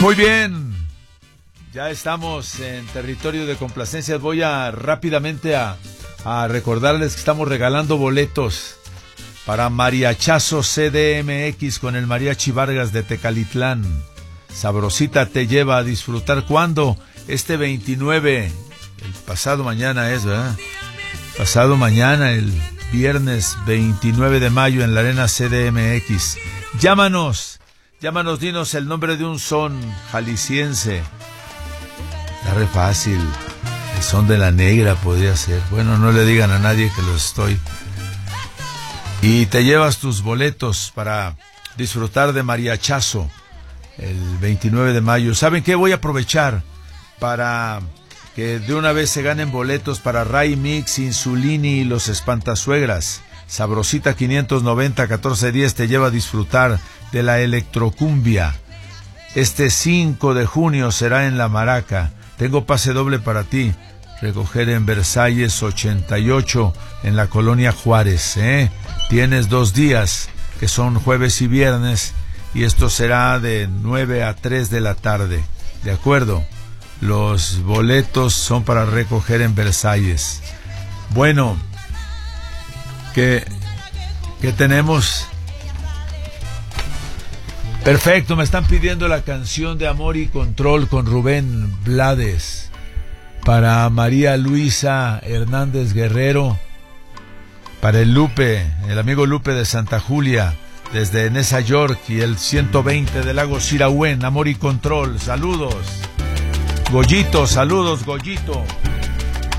Muy bien, ya estamos en territorio de complacencias. Voy a rápidamente a recordarles que estamos regalando boletos para Mariachazo CDMX con el Mariachi Vargas de Tecalitlán. Sabrosita te lleva a disfrutar. ¿Cuándo? Este 29, el pasado mañana es, ¿verdad? Pasado mañana, el viernes 29 de mayo en la Arena CDMX. Llámanos, dinos el nombre de un son jalisciense. Está re fácil. El son de la negra podría ser. Bueno, no le digan a nadie que lo estoy. Y te llevas tus boletos para disfrutar de Mariachazo el 29 de mayo. ¿Saben qué? Voy a aprovechar para que de una vez se ganen boletos para Ray Mix, Insulini y los Espantasuegras. Sabrosita 590 1410 te lleva a disfrutar de la electrocumbia. Este 5 de junio será en La Maraca. Tengo pase doble para ti. Recoger en Versalles 88 en la Colonia Juárez. Tienes 2 días, que son jueves y viernes, y esto será de 9 a 3 de la tarde. ¿De acuerdo? Los boletos son para recoger en Versalles. Bueno, ¿qué tenemos? Perfecto, me están pidiendo la canción de Amor y Control con Rubén Blades. Para María Luisa Hernández Guerrero. Para el Lupe, el amigo Lupe de Santa Julia, desde Nesa York y el 120 de Lago Sirahuén. Amor y Control, saludos. Goyito, saludos, Goyito.